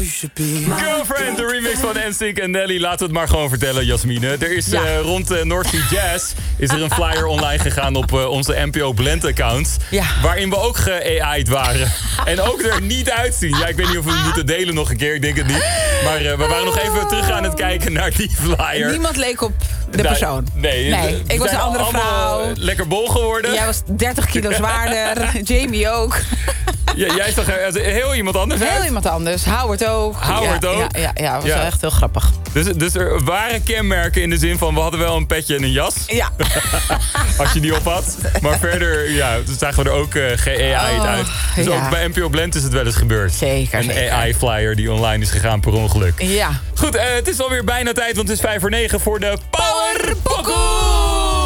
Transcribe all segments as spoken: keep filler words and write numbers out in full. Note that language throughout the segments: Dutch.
Girlfriend, de remix van N Sync en Nelly. Laten we het maar gewoon vertellen, Jasmine. Er is ja. uh, rond uh, North Sea Jazz is er een flyer online gegaan op uh, onze N P O Blend account. Ja. Waarin we ook ge-A I'd waren. En ook er niet uitzien. Ja, ik weet niet of we het moeten delen nog een keer. Ik denk het niet. Maar uh, we waren nog even terug aan het kijken naar die flyer. Niemand leek op de persoon. Nee, nee, nee ik was een andere vrouw. Lekker bol geworden. Jij was dertig kilo zwaarder. Jamie ook. Ja, jij zag er heel iemand anders uit. Heel iemand anders. Howard ook. Howard ja, ook. Ja, ja, ja, was ja. wel echt heel grappig. Dus, dus er waren kenmerken in de zin van... we hadden wel een petje en een jas. Ja. Als je die op had. Maar verder ja, zagen we er ook uh, ge-A I'd oh, uit. Dus ja. ook bij N P O Blend is het wel eens gebeurd. Zeker. Een zeker. A I-flyer die online is gegaan per ongeluk. Ja. Goed, uh, het is alweer bijna tijd, want het is vijf voor negen voor de Power Pokoe!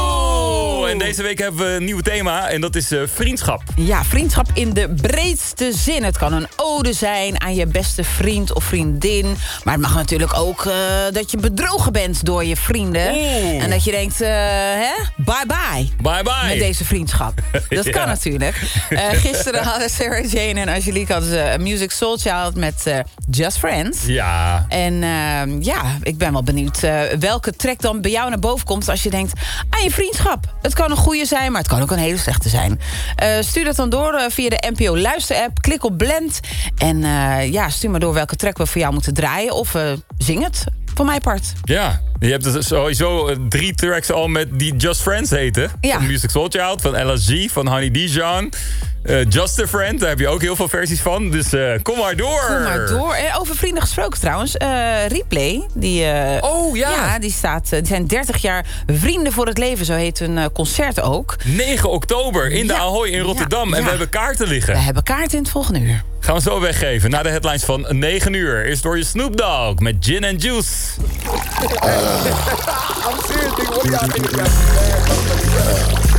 En deze week hebben we een nieuw thema en dat is uh, vriendschap. Ja, vriendschap in de breedste zin. Het kan een ode zijn aan je beste vriend of vriendin. Maar het mag natuurlijk ook uh, dat je bedrogen bent door je vrienden. Oeh. En dat je denkt, uh, hè? Bye bye. Bye bye. Met deze vriendschap. Dat ja. kan natuurlijk. Uh, gisteren hadden Sarah Jane en Angelique hadden ze een Music Soul Child met uh, Just Friends. Ja. En uh, ja, ik ben wel benieuwd uh, welke track dan bij jou naar boven komt als je denkt aan je vriendschap. Het kan een goede zijn, maar het kan ook een hele slechte zijn. Uh, stuur dat dan door uh, via de N P O Luister-app. Klik op Blend. En uh, ja, stuur maar door welke track we voor jou moeten draaien. Of uh, zing het, voor mijn part. Ja, je hebt dus sowieso drie tracks al met die Just Friends heten. Ja. Van Music Soul Child, van L S G, van Honey Dijon. Uh, Just a Friend, daar heb je ook heel veel versies van. Dus uh, kom maar door. Kom maar door. En over vrienden gesproken trouwens. Uh, Replay, die, uh, oh ja. ja die, staat, die zijn dertig jaar Vrienden voor het Leven. Zo heet hun uh, concert ook. negen oktober in de ja. Ahoy in Rotterdam. Ja. En ja. we hebben kaarten liggen. We hebben kaarten in het volgende uur. Gaan we zo weggeven. Na de headlines van negen uur. Eerst door je Snoop Dogg met Gin and Juice. I'm serious, what do y'all think?